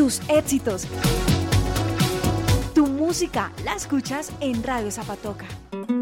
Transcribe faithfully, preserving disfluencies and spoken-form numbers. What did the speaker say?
tus éxitos. Tu música la escuchas en Radio Zapatoca.